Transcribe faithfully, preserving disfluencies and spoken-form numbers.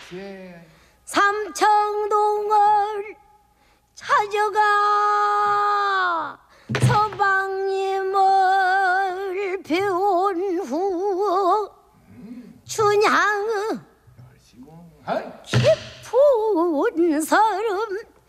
삼청동을 찾아가 서방님을 배운 후 춘향 깊은 사람